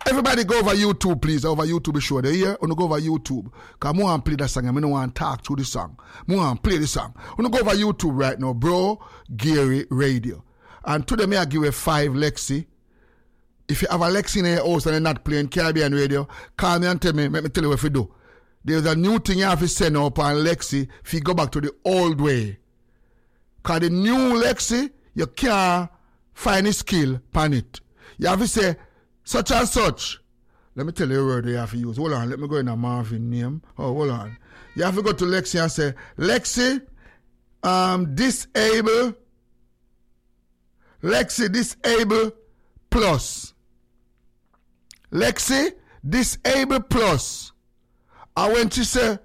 Everybody go over YouTube, please. Over YouTube show. They here. Wanna go over YouTube. Cause I want to play that song. I don't want to talk through the song. I want to play the song. Wanna go over YouTube right now, bro. Gary Radio. And today me I give you 5 Lexi. If you have a Lexi in your house and you're not playing Caribbean Radio, call me and tell me. Let me tell you what you do. There's a new thing you have to send up on Lexi if you go back to the old way. Cause the new Lexi, you can't find a skill on it. You have to say such and such. Let me tell you a word you have to use. Hold on, let me go in a Marvin name. Oh, hold on. You have to go to Lexi and say, Lexi, disable. Lexi, disable plus. Lexi, disable plus. And when she say,